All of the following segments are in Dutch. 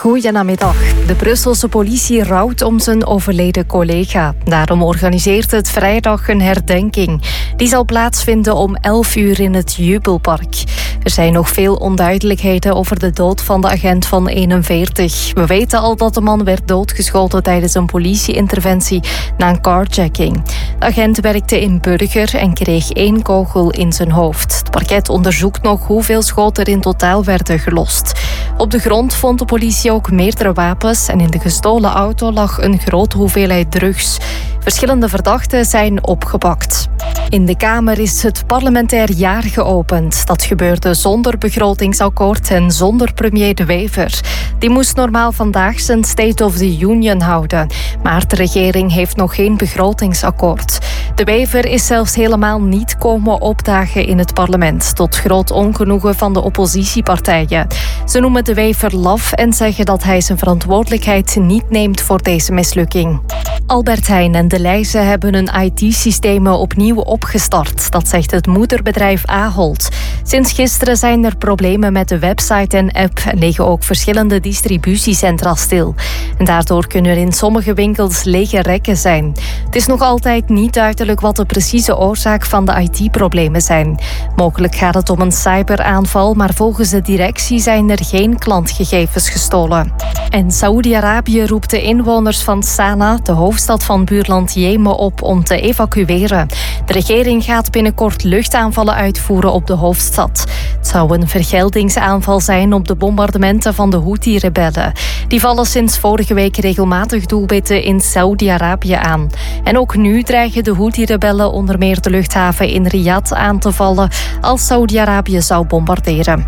Goedenamiddag. De Brusselse politie rouwt om zijn overleden collega. Daarom organiseert het vrijdag een herdenking. Die zal plaatsvinden om 11 uur in het Jubelpark. Er zijn nog veel onduidelijkheden over de dood van de agent van 41. We weten al dat de man werd doodgeschoten tijdens een politieinterventie na een carjacking. De agent werkte in Burger en kreeg 1 kogel in zijn hoofd. Het parket onderzoekt nog hoeveel schoten er in totaal werden gelost. Op de grond vond de politie ook meerdere wapens en in de gestolen auto lag een grote hoeveelheid drugs. Verschillende verdachten zijn opgepakt. In de Kamer is het parlementair jaar geopend. Dat gebeurde zonder begrotingsakkoord en zonder premier De Wever. Die moest normaal vandaag zijn State of the Union houden. Maar de regering heeft nog geen begrotingsakkoord. De Wever is zelfs helemaal niet komen opdagen in het parlement, tot groot ongenoegen van de oppositiepartijen. Ze noemen De Wever laf en zeggen dat hij zijn verantwoordelijkheid niet neemt voor deze mislukking. Albert Heijn en De Leize hebben hun IT-systemen opnieuw opgestart. Dat zegt het moederbedrijf Ahold. Sinds gisteren zijn er problemen met de website en app en liggen ook verschillende distributiecentra stil. En daardoor kunnen er in sommige winkels lege rekken zijn. Het is nog altijd niet duidelijk wat de precieze oorzaak van de IT-problemen zijn. Mogelijk gaat het om een cyberaanval, maar volgens de directie zijn er geen klantgegevens gestolen. En Saoedi-Arabië roept de inwoners van Sanaa, de hoofdstad van buurland Jemen, op om te evacueren. De regering gaat binnenkort luchtaanvallen uitvoeren op de hoofdstad. Het zou een vergeldingsaanval zijn op de bombardementen van de Houthi-rebellen. Die vallen sinds vorige week regelmatig doelwitten in Saoedi-Arabië aan. En ook nu dreigen de Houthi-rebellen onder meer de luchthaven in Riyadh aan te vallen als Saoedi-Arabië zou bombarderen.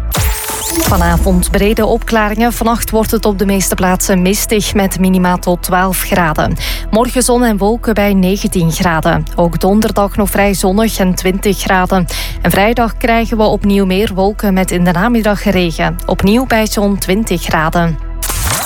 Vanavond brede opklaringen. Vannacht wordt het op de meeste plaatsen mistig met minima tot 12 graden. Morgen zon en wolken bij 19 graden. Ook donderdag nog vrij zonnig en 20 graden. En vrijdag krijgen we opnieuw meer wolken met in de namiddag regen. Opnieuw bij zo'n 20 graden.